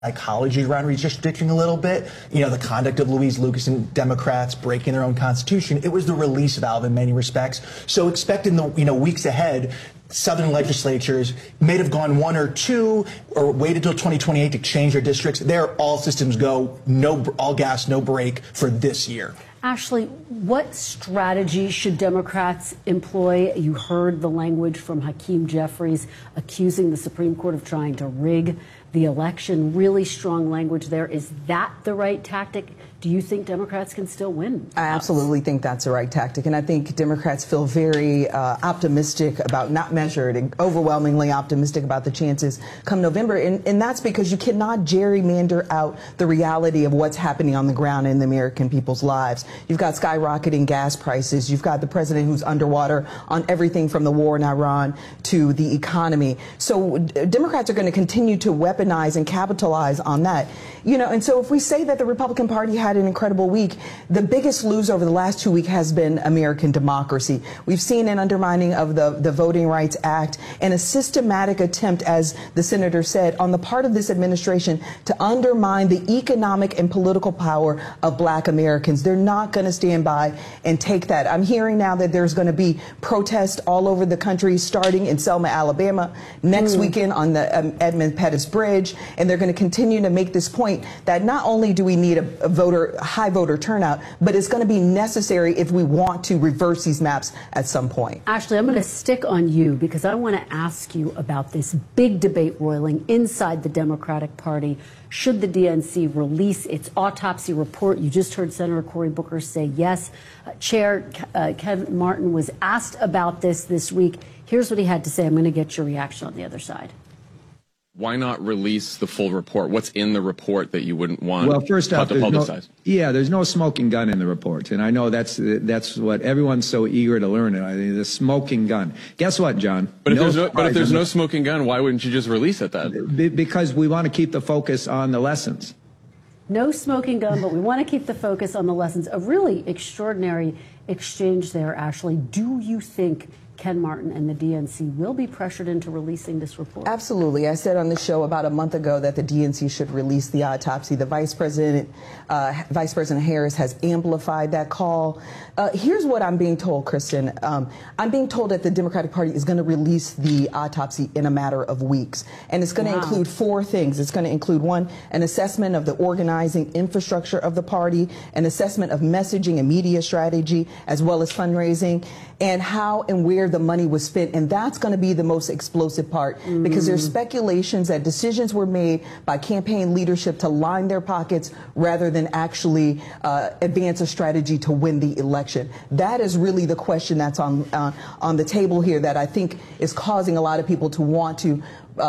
psychology around redistricting a little bit. You know, the conduct of Louise Lucas and Democrats breaking their own constitution. It was the release valve in many respects. So expect in the weeks ahead, Southern legislatures may have gone one or two or waited till 2028 to change their districts. They're all systems go, no, all gas, no brake for this year. Ashley, what strategy should Democrats employ? You heard the language from Hakeem Jeffries accusing the Supreme Court of trying to rig the election. Really strong language there. Is that the right tactic? Do you think Democrats can still win? I absolutely think that's the right tactic. And I think Democrats feel very optimistic about, not measured, and overwhelmingly optimistic about the chances come November. And that's because you cannot gerrymander out the reality of what's happening on the ground in the American people's lives. You've got skyrocketing gas prices. You've got the president who's underwater on everything from the war in Iran to the economy. So Democrats are going to continue to weaponize and capitalize on that. You know, and so if we say that the Republican Party had an incredible week, the biggest loser over the last 2 weeks has been American democracy. We've seen an undermining of the Voting Rights Act and a systematic attempt, as the senator said, on the part of this administration to undermine the economic and political power of black Americans. They're not going to stand by and take that. I'm hearing now that there's going to be protests all over the country, starting in Selma, Alabama, next weekend on the Edmund Pettus Bridge, and they're going to continue to make this point that not only do we need a high voter turnout, but it's going to be necessary if we want to reverse these maps at some point. Ashley, I'm going to stick on you because I want to ask you about this big debate roiling inside the Democratic Party. Should the DNC release its autopsy report? You just heard Senator Cory Booker say yes. Chair Kevin Martin was asked about this week. Here's what he had to say. I'm going to get your reaction on the other side. Why not release the full report? What's in the report that you wouldn't want well, first off, to publicize? There's no smoking gun in the report, and I know that's what everyone's so eager to learn. The smoking gun. Guess what, John? But if there's no smoking gun, why wouldn't you just release it then? Because we want to keep the focus on the lessons. No smoking gun, but we want to keep the focus on the lessons. A really extraordinary exchange there, Ashley. Do you think Ken Martin and the DNC will be pressured into releasing this report? Absolutely. I said on the show about a month ago that the DNC should release the autopsy. The Vice President Harris has amplified that call. Here's what I'm being told, Kristen. I'm being told that the Democratic Party is going to release the autopsy in a matter of weeks. And it's going to include 4 things. It's going to include, 1, an assessment of the organizing infrastructure of the party, an assessment of messaging and media strategy, as well as fundraising, and how and where the money was spent. And that's going to be the most explosive part, because there's speculations that decisions were made by campaign leadership to line their pockets rather than actually advance a strategy to win the election. That is really the question that's on the table here that I think is causing a lot of people to want to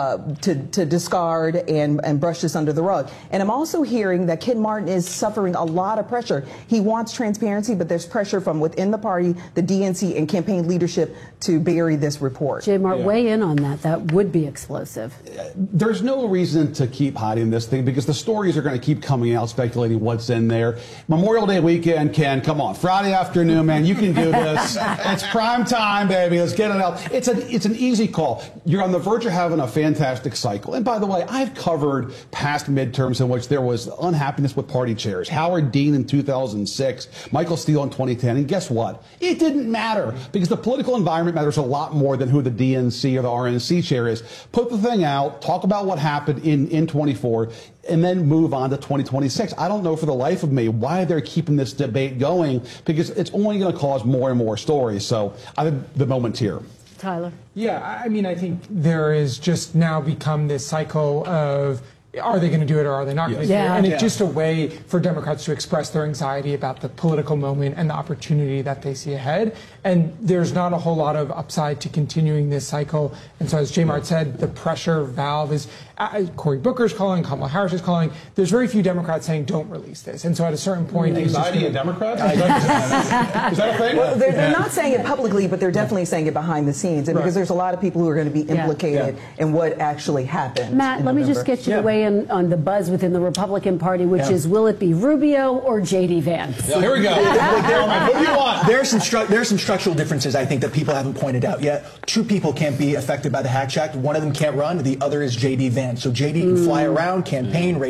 discard and brush this under the rug. And I'm also hearing that Ken Martin is suffering a lot of pressure. He wants transparency, but there's pressure from within the party, the DNC, and campaign leadership to bury this report. J. Mart, weigh in on that. That would be explosive. There's no reason to keep hiding this thing because the stories are going to keep coming out, speculating what's in there. Memorial Day weekend, Ken, come on. Friday afternoon, man, you can do this. It's prime time, baby. Let's get it out. It's an easy call. You're on the verge of having a fantastic cycle. And by the way, I've covered past midterms in which there was unhappiness with party chairs. Howard Dean in 2006, Michael Steele in 2010. And guess what? It didn't matter because the political environment matters a lot more than who the DNC or the RNC chair is. Put the thing out, talk about what happened in 24, and then move on to 2026. I don't know for the life of me why they're keeping this debate going because it's only going to cause more and more stories. So I think the moment's here. Tyler? Yeah, I mean, I think there is just now become this cycle of are they going to do it or are they not going to do it? And it's just a way for Democrats to express their anxiety about the political moment and the opportunity that they see ahead. And there's not a whole lot of upside to continuing this cycle. And so as J. Mart said, the pressure valve is, Cory Booker's calling, Kamala Harris is calling. There's very few Democrats saying don't release this. And so at a certain point... Anxiety in Democrats? Is that a thing? Well, they're not saying it publicly, but they're definitely saying it behind the scenes. And because there's a lot of people who are going to be implicated in what actually happened. Matt, let me just get you to weigh in on the buzz within the Republican Party, which is, will it be Rubio or J.D. Vance? Yeah, here we go. What do you want? There's some structural differences, I think, that people haven't pointed out yet. 2 people can't be affected by the Hatch Act. One of them can't run. The other is J.D. Vance. plan. So JD can fly around, campaign,